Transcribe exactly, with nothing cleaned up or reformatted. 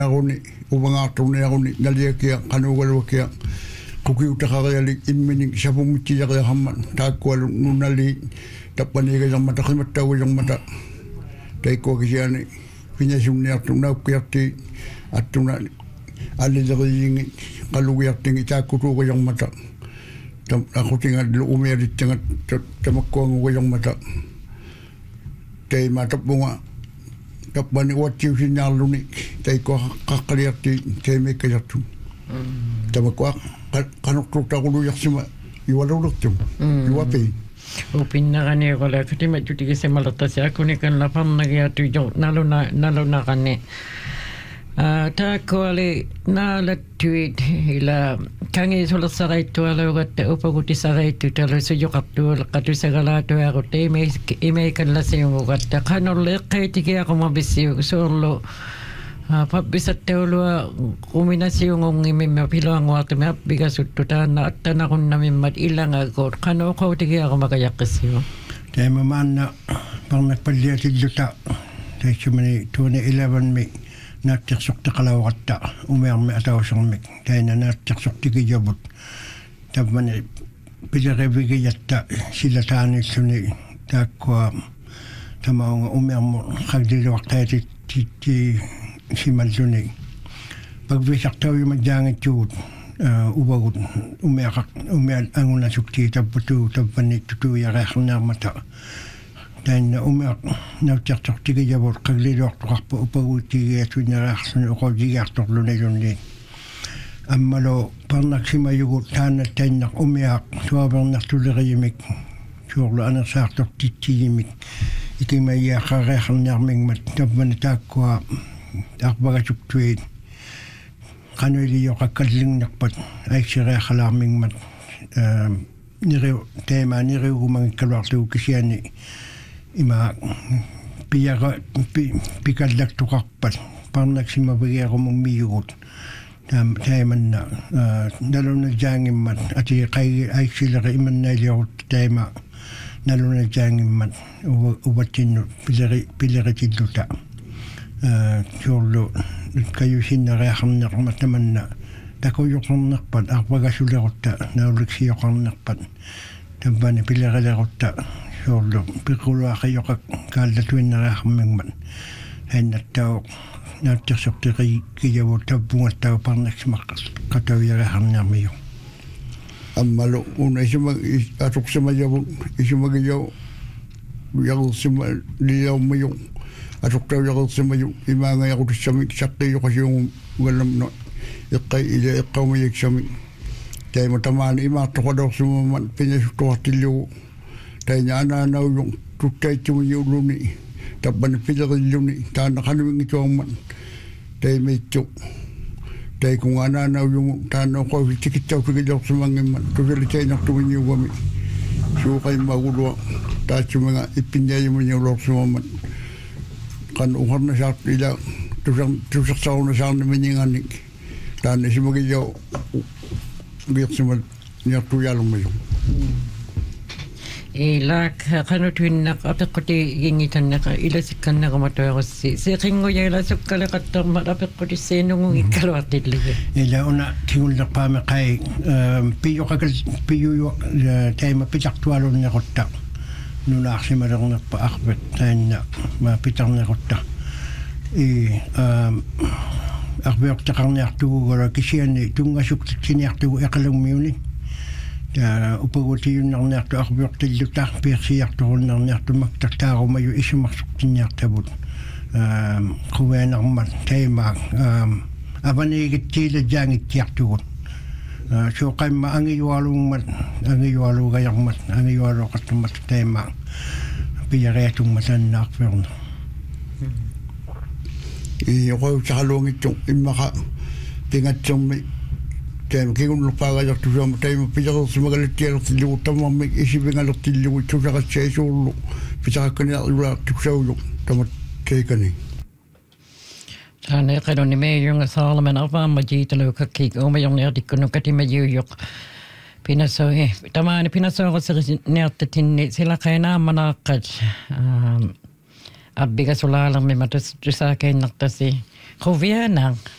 Agoni ubangatune agoni naliakia kanugalukia kuki utakariali immining sapumuti ya hamman takwalu nunali tapaniga yang mata khimata yang mata taiko kisiani pinyasumni atuna kuyati atuna ali zagingi kalugiyati takutu yang mata tam aku tinggal di umeri tengah tamakko yang mata tay mata bunga kapani wati sinyaluni taiko kakaliati teme kayatu tamakko kanok tukakulu yaksima iwalulutum iwapi Upinakane kola katima juti ke semalata se akune kan lapam nagi atu jo nalu na nalu na kane ta kole na la tuit ila kange sola sarai tu ala gatte upaguti sarai tu talo se jo kaptu katu segala tu aku te me ime kan la se ngo gatte kanole kaiti ke aku mabisi solo Pabisa teolua kombinasi ngong imi mapilo ang waktu me biga sututa na tana kun namin mat ilang agor kano ko tigi ako makayakasiyo. Tayo maman na pang nagpaliatid luta tayo sumani twenty eleven mi natiksok ta kalawata umayang mi ataw siyang mi tayo na natiksok tigi jabot tayo mani pilarebigi yatta sila tani suni takwa tamaw nga umayang mo kagdilawak tayo ti ti si Malsuni. Pagbisak tayo yung madyangit yun, ubagot, umiakak, umiak, ang una sukti, taputu, tapanit, tutuya, rekang na mata. Dahil na umiak, nagtsak-tsak tiga jabot, kaglilok, tukakpa, upagot, tiga, tuwi na rekang, ukaw, tiga, tuklo na yun din. Ang malo, pang nagsimayugot, tanat tayo nak umiak, suwabang naktulirayimik, suwaglo, anak saktok, titiyimik. Iti mayak, rekang naming mat, tapanitak ko, akbaga suktuin kano iliyo kakadling nakpat ay sira kalaming mat nire tema nire umang kalwaktu kisyan ima piyaka pikadlak tukakpat parang nagsimabagi ako mong miyukot teman na nalo na jangin mat at kay ay sila ka iman na iliyo tema nalo na jangin mat ubatin pilari tiluta Jolo kayo sinareham nakmat naman na dako yung nakpat akbaga sularota na uliksi yung nakpat tambani pilagalakota jolo pikulo kayo kakaldatuin nareham mingman ay nataw natasok tiri kiyawo tabunga taw pang naksmakas kataw yareham namiyo Amalo una isumag atok sumayaw isumagayaw yaw suma liyaw mayong Atuk tayo yakal samayo imanga yakut sami sakti yo kasi yung galam no ikay ila ikaw mayik sami tayo matamaan ima tukadaw sumaman pinasutuhatilyo tayo niya ananaw yung tutay chumayo luni taban pinakil luni tayo nakanawing ito ang man tayo may chok tayo kung ananaw yung tayo ko tikitaw pigilaw sumangin man tusali tayo naktumin yung kami so kayo magulo tayo mga ipinyayo mo yung lok sumaman kan uhar na sa ila tusak tusak sa una sa namingan ni tan si magiyo giyat si niya tuyalo mo yung ila kano tuin nak apek koti gingitan nak ila sikan nak matoy ko si si kingo ya ila sukala katar apek koti senong ikalwat dili ila una tingul na pa makay piyo kagal piyo yo tema pitak tualo na kotak nuna kasi marang nagpa-akbet tayo na mapitang na kota i akbet takang naktugo gara kisiyan itong asuktik sinaktugo ekalang miyuni upaguti yun ng naktu akbet tilutak persi yaktugo ng naktu magtaktaro mayo isa maksuktin yaktabot kuwe ng mat tayo mag abanigit tila jangit yaktugo so kay maangiwalong mat angiwalo kayang mat angiwalo kat mat tema piyaretong matan nak ferno i ko chalong itong imaka tingat chom tem kingun lupa ga tu jom tem piyaro sumagal tiel tilu tamam isibingal tilu tu sa cheso piyaka kana ura tu solo tamat kekani Tane kado ni Mayor Solomon Alva majita lo kakik o mayong nerdik kuno kati mayuyok pinaso eh tama ni pinaso ko sa nertatin sila kaya na manakat um abiga sulalang may matas sa kay naktasi Kovianang